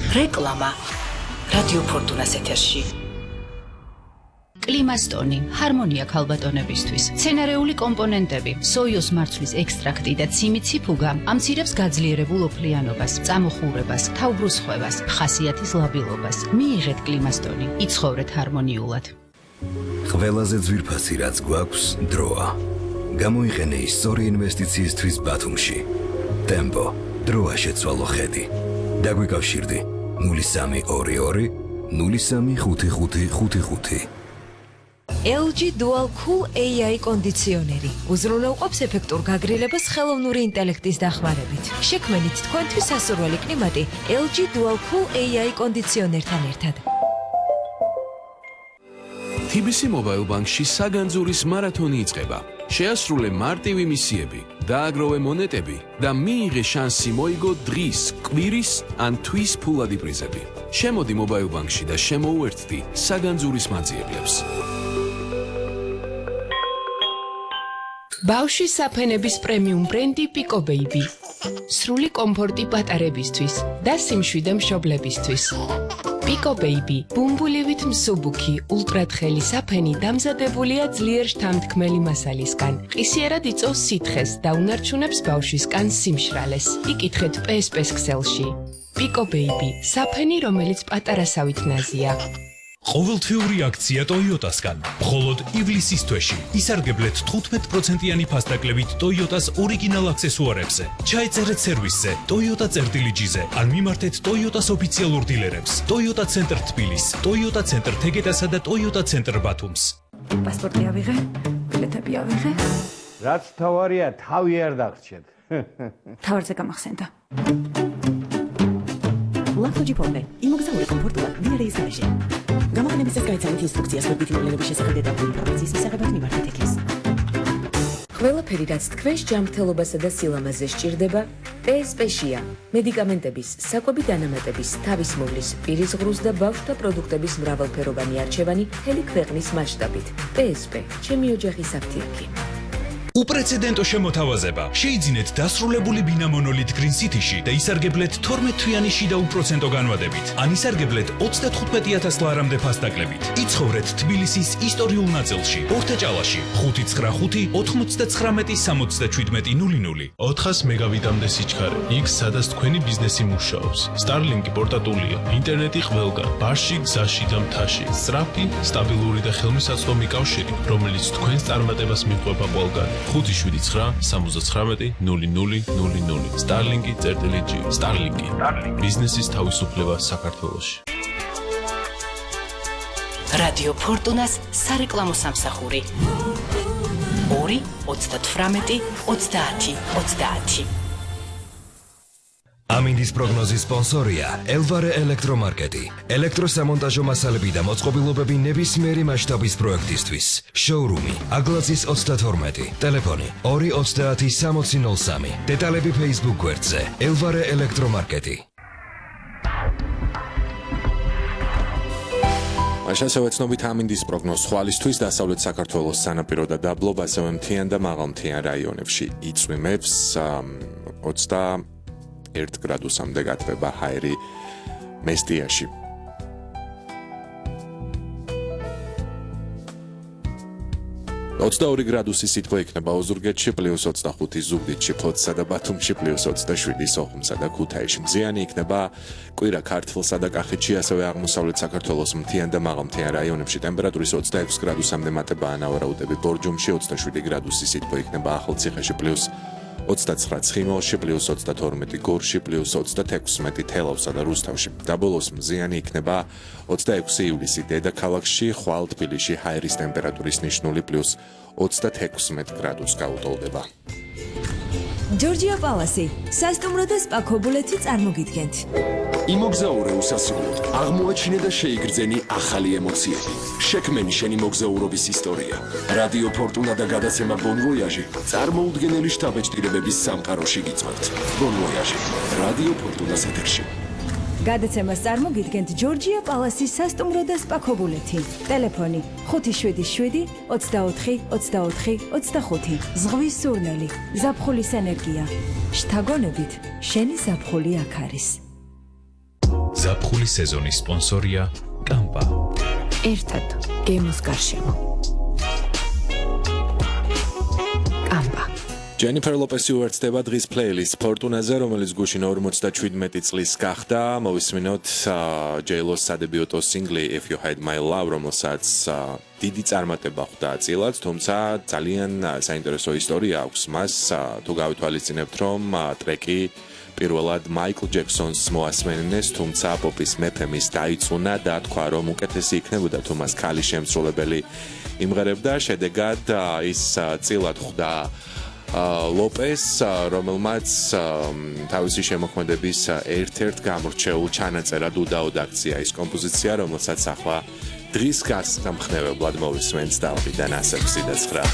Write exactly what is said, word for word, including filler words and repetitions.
რეკლამა რადიო ფორტუნას ეთერში. კლიმასტონი, ჰარმონია ქალბატონებისთვის, მცენარეული კომპონენტები, სოიოს მარცვლის ექსტრაქტი და ციმიციფუგა ამცირებს გაძლიერებულ ოფლიანობას, წამოხურებას, თავბრუსხვევას, ხასიათის ლაბილობას. მიიღეთ კლიმასტონი, იცხოვრეთ ჰარმონიულად. ყველაზე ძვირფასი რაც გვაქვს, დროა. გამოიყენე ის სწორი ინვესტიციისთვის ბათუმში. ტემპო, დროა შეცვალო ხედი. დაგვიკავშირდი ნული სამი ორი ორი ნული სამი ხუთი ხუთი ხუთი ხუთი. ელ ჯი Dual Cool ეი აი კონდიციონერი უზრუნველყოფს ეფექტურ გაგრილებას ხელოვნური ინტელექტის დახმარებით. შექმნით თქვენთვის სასურველი კლიმატი ელ ჯი Dual Cool ეი აი კონდიციონერთან ერთად. თი ბი სი Mobile Bank-ში საგანძურის მარათონი იწყება. შეასრულე მარტივი მისიები, დააგროვე მონეტები და მიიღე შანსი მოიგო დღის, კვირის ან თვის ფულადი პრიზები. შემოდი Mobile Bank-ში და შემოუერთდი საგანძურის მაძიებლებს. ბავშვის საფენების პრემიუმ ბრენდი Pico Baby. სრული კომფორტი პატარებისთვის და სიმშვიდე მშობლებისთვის. Pico Baby, ბუმბულივით მსუბუქი, ულტრათხელი საფენი დამზადებულია ძლიერ შთამთქმელი მასალისგან. ყისიერად იწვევს სითხეს და უნარჩუნებს ბავშვისგან სიმშრალეს. იკითხეთ პი ეს პი-ს ქსელში. Pico Baby, საფენი, რომელიც პატარასავით ნაზია. ყოველთვიური აქცია Toyota-სგან. მხოლოდ ივლისის თვეში ისარგებლეთ თხუთმეტ პროცენტიანი ფასდაკლებით Toyota-s ორიგინალ აქსესუარებზე. ჩაეწერეთ სერვისზე Toyota წერტილიჯიზე ან მიმართეთ Toyota-s ოფიციალურ დილერებს. Toyota ცენტრ თბილის, Toyota ცენტრ თეგეტასა და Toyota ცენტრ ბათუმს. პასპორტი ავიღე, ბილეთები ავიღე. რაც თავარია, თავი არ დაგრჩეთ. თავარზე გამახსენდა. ლაფტოჯი ფონდე, იმოგზაური კომფორტულად ვიარეის გარეშე. გამოყენების ეს გაიცანით ინსტრუქციას მოდით მოვლენების შესახებ დეტალური ინფორმაციის მისაღებად მიმართეთ ექეს. ყველაფერი, რაც თქვენს ჯანმრთელობასა და სილამაზე სჭირდება, პი ეს პი-შია. მედიკამენტების, საკვები დანამატების, თავის მოვლის, პირის ღრუს და ბავშვთა პროდუქტების მრავალფეროვანი არჩევანი მთელი ქვეყნის მასშტაბით. პი ეს პი, ჩემი ოჯახის აფთიაქი. უპრეცედენტო შემოთავაზება. შეიძინეთ დასრულებული ბინა მონოლით Green City-ში და ისარგებლეთ თორმეტ თვიანი შიდა უპროცენტო განვადებით. ან ისარგებლეთ ოცდათხუთმეტი ათას ლარამდე ფასდაკლებით. იცხოვრეთ თბილისის ისტორიულ ნაწილში, ორთაჭალაში, ხუთი ცხრა ხუთი ოთხმოცდაცხრამეტი სამოცდაჩვიდმეტი ნული ნული. ოთხას მეგავიტამდე სიჩქარე. იქ სადაც თქვენი ბიზნესი მუშაობს. Starlink პორტატულია, ინტერნეტი ყველგან, ბარში, გზაში და მთაში. სწრაფი, სტაბილური და ხელმისაწვდომი კავშირი, რომელიც თქვენს წარმატებას მიყვება ყველგან. ხუთი შვიდი ცხრა სამოცდაცხრამეტი ნული ნული ნული ნული. Starlink-ი წერტილი ჯი. Starlink-ი. ბიზნესის თავისუფლება საქართველოში. რადიო ფორტუნას სარეკლამო სამსახური. ორი ოცდათვრამეტი ოცდაათი ოცდაათი. ამინდის პროგნოზის სპონსორია ელვარე ელექტრომარკეტი. ელექტროსამონტაჟო მასალები და მოწყობილობები ნებისმიერი მასშტაბის პროექტისთვის. შოურუმი აგლაცის ოცდათორმეტი. ტელეფონი ორი ოცდაათი სამოცი ნული სამი. დეტალები Facebook გვერდზე ელვარე ელექტრომარკეტი. ასევე ცნობით ამინდის პროგნოზ ხვალისთვის დასავლეთ საქართველოს სანაპირო და დაბლობ, ასევე მთიან და მაღალმთიან რაიონებში იწვიმებს ოცდაერთ გრადუსამდე გათბება ჰაერი მესტიაში. ოცდაორი გრადუსი სითბო იქნება ოზურგეთში, პლუს ოცდახუთი ზუგდიდში, ფლოცსა და ბათუმში, პლუს ოცდაშვიდი სოხუმსა და ქუთაისში. მზიანი იქნება კვირა ქართლსა და კახეთში, ასევე აღმოსავლეთ საქართველოს მთიან და მაღალმთიან რაიონებში. ტემპერატურის ოცდაექვსი გრადუსამდე მატება ანავარაუდები ბორჯომში, ოცდაშვიდი გრადუსი სითბო იქნება ახალციხეში, პლუს ოცდაცხრა ცხინვალში, პლუს ოცდათორმეტი გორში, პლუს ოცდათექვსმეტი თელავსა და რუსთავში. დაბოლოს მზიანი იქნება ოცდაექვსი ივლისი დედაქალაქში, ხვალ თბილისში ჰაერის ტემპერატურის ნიშნული პლუს ოცდათექვსმეტი გრადუსს გაუტოლდება. ჯორჯია პალასი, სასტუმრო და სპა ქობულეთი წარმოგიდგენთ. იმოგზაურე უსასრულოდ, აღმოაჩინე და შეიგრძენი ახალი ემოციები. შექმენი შენი მოგზაურობის ისტორია. რადიო ფორტუნა და გადაცემა Bon Voyage წარმოუდგენელი შთაბეჭდილებების სამყაროში გიწევთ. Bon Voyage, რადიო ფორტუნას ეთერში. გადაცემას წარმოგიდგენთ ჯორჯია პალასის სასტუმრო და სპა ქობულეთი. ტელეფონი ხუთი შვიდი შვიდი ოცდაოთხი ოცდაოთხი ოცდახუთი. ზღვის სურნელი, ზაფხულის ენერგია. შთაგონებით, შენი ზაფხული აქ არის. ზაფხული სეზონის სპონსორია კამპა. ერთად გემოს გარშემო. კამპა. ჯენიფერ ლოპესი უერთდება დღის პლეილისტ ფორტუნაზე, რომელიც გუშინ ორმოცდაჩვიდმეტი წლის გახდა. მოვისმინოთ ჯეილოს სადებიუტო სინგლი If You Had My Love, რომელსაც დიდი წარმატება ხვდა წილად, თუმცა ძალიან საინტერესო ისტორია აქვს მას, თუ გავითვალისწინებთ, რომ ტრეკი პირველად მაიკლ ჯექსონს მოასმენინეს, თუმცა პოპის მეფე მის დაიწუნა და თქვა, რომ უკეთესი იქნებოდა თუ მას ქალი შემსრულებელი იმღერებდა. შედეგად ის წილად ხვდა ლოპეს, რომელმაც თავისი შემოქმედების ერთ-ერთ გამორჩეულ ჩანაწერად უდაოდ აქცია ის კომპოზიცია, რომელსაც ახლა დღის გასამხნევებლად მოვისმენთ და ვიდან ასექვსი და ცხრა.